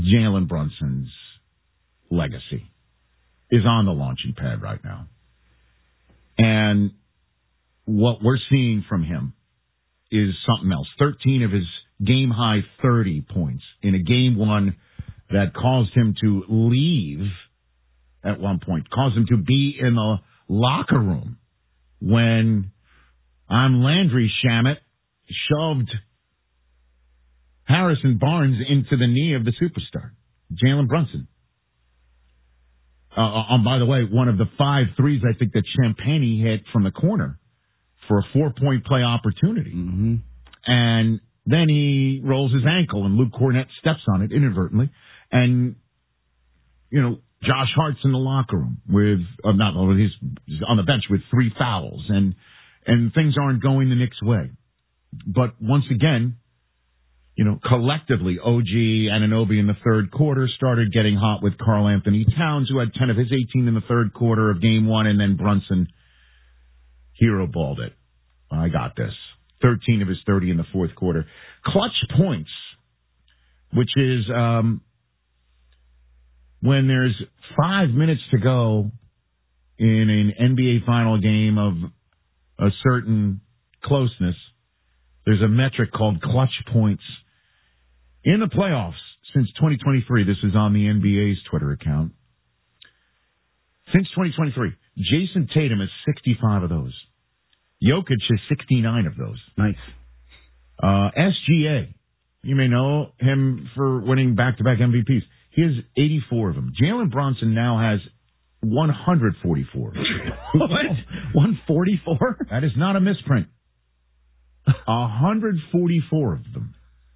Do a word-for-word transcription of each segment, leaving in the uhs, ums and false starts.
Jalen Brunson's legacy is on the launching pad right now. And what we're seeing from him is something else. thirteen of his game-high thirty points in a game one that caused him to leave at one point, caused him to be in the locker room when I'm Landry Shamet shoved Harrison Barnes into the knee of the superstar, Jalen Brunson. Uh, um, by the way, one of the five threes I think that Champagnie hit from the corner for a four-point play opportunity. Mm-hmm. And then he rolls his ankle, and Luke Cornett steps on it inadvertently. And, you know, Josh Hart's in the locker room with, uh, not, he's, he's on the bench with three fouls, and and things aren't going the Knicks' way. But once again, you know, collectively, O G Anunoby in the third quarter started getting hot with Karl Anthony Towns, who had ten of his eighteen in the third quarter of game one, and then Brunson hero balled it. I got this. thirteen of his thirty in the fourth quarter. Clutch points, which is um, when there's five minutes to go in an N B A final game of a certain closeness. There's a metric called clutch points. In the playoffs since twenty twenty-three, this is on the N B A's Twitter account. Since twenty twenty-three, Jason Tatum has sixty-five of those. Jokic has sixty-nine of those. Nice. Uh, S G A, you may know him for winning back-to-back M V Ps. He has eighty-four of them. Jalen Brunson now has one hundred forty-four. What? one forty-four? That is not a misprint. one hundred forty-four of them.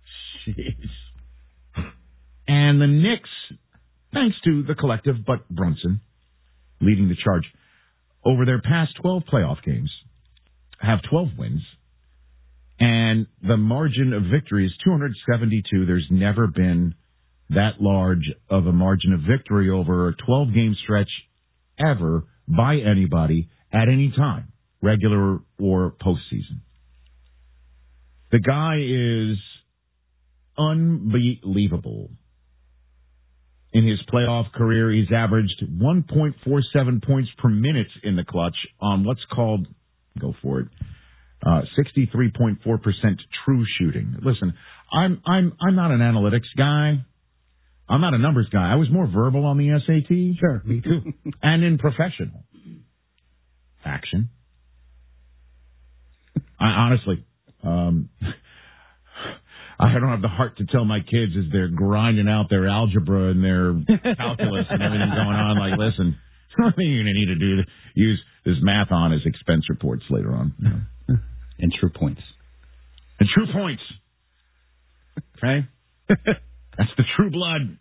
Jeez. And the Knicks, thanks to the collective, but Brunson leading the charge, over their past twelve playoff games, have twelve wins, and the margin of victory is two hundred seventy-two. There's never been that large of a margin of victory over a twelve-game stretch ever by anybody at any time, regular or postseason. The guy is unbelievable. In his playoff career, he's averaged one point four seven points per minute in the clutch on what's called, go for it, uh, sixty-three point four percent true shooting. Listen, I'm I'm I'm not an analytics guy. I'm not a numbers guy. I was more verbal on the S A T. Sure, me too. And in professional action. I honestly, um, I don't have the heart to tell my kids as they're grinding out their algebra and their calculus and everything going on, like, listen, something you're going to need to do to use this math on as expense reports later on. You know. And true points. And true points. Okay? That's the true blood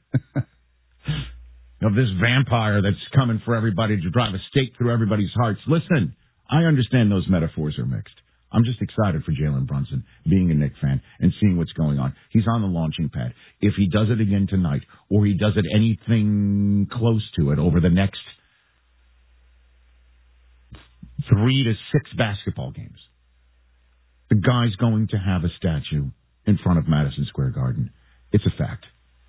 of this vampire that's coming for everybody to drive a stake through everybody's hearts. Listen, I understand those metaphors are mixed. I'm just excited for Jalen Brunson, being a Knicks fan, and seeing what's going on. He's on the launching pad. If he does it again tonight, or he does it anything close to it over the next three to six basketball games, the guy's going to have a statue in front of Madison Square Garden. It's a fact.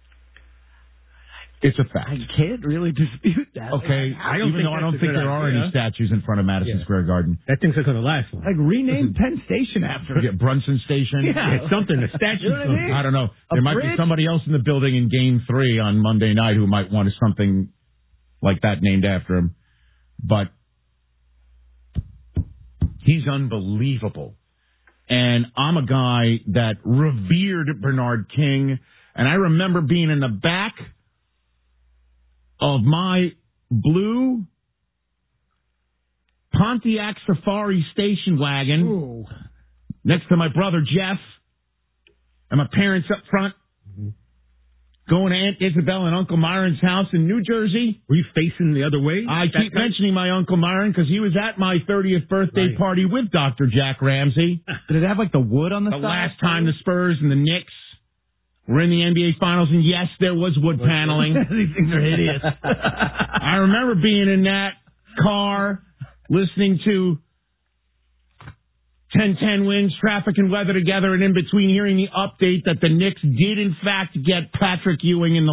It's a fact. I can't really dispute that. Okay, I don't even think though I don't that's a think good there are idea. any statues in front of Madison Yeah. Square Garden. That thing's not going to last long. Like, rename Penn Station after Yeah, it. Brunson Station. Yeah. It's something, a statue. You know what I mean? I don't know. A There might be bridge? somebody else in the building in Game Three on Monday night who might want something like that named after him. But he's unbelievable. And I'm a guy that revered Bernard King. And I remember being in the back of my blue Pontiac Safari station wagon Ooh. next to my brother Jeff and my parents up front, Mm-hmm. going to Aunt Isabel and Uncle Myron's house in New Jersey. Were you facing the other way? I That keep night? mentioning my Uncle Myron because he was at my thirtieth birthday Right. party with Doctor Jack Ramsey. Did it have, like, the wood on the, The side? last time the Spurs and the Knicks were in the N B A Finals, and yes, there was wood paneling. These things are hideous. I remember being in that car, listening to ten ten wins, traffic and weather together, and in between hearing the update that the Knicks did, in fact, get Patrick Ewing in the